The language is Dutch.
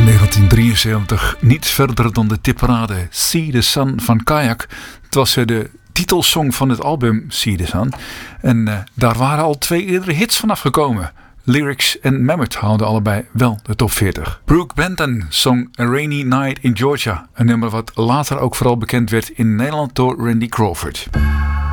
1973, niet verder dan de tipparade See the Sun van Kayak. Het was de titelsong van het album See the Sun. En daar waren al 2 eerdere hits vanaf gekomen. Lyrics en Mammoth haalden allebei wel de top 40. Brooke Benton zong A Rainy Night in Georgia. Een nummer wat later ook vooral bekend werd in Nederland door Randy Crawford.